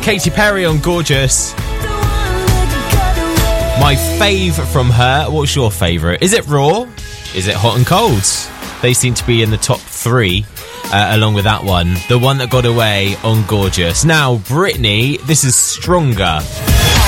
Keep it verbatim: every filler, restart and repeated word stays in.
Katy Perry on Gorgeous. My fave from her. What's your favourite? Is it Raw? Is it Hot and Cold? They seem to be in the top three, uh, along with that one. The one that got away on Gorgeous. Now, Britney, this is Stronger.